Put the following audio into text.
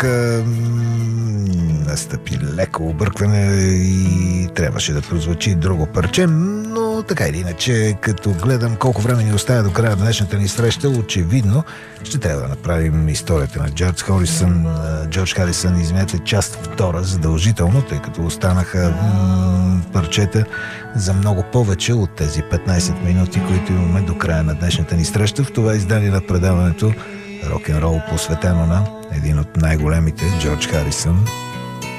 тук настъпи леко объркване и трябваше да прозвучи друго парче, но така или иначе, като гледам колко време ни оставя до края на днешната ни среща, очевидно ще трябва да направим историята на Джордж Харисън, извинете, част втора задължително, тъй като останаха парчета за много повече от тези 15 минути, които имаме до края на днешната ни среща в това издание на предаването рок-н-рол, посветено на един от най-големите, Джордж Харисън.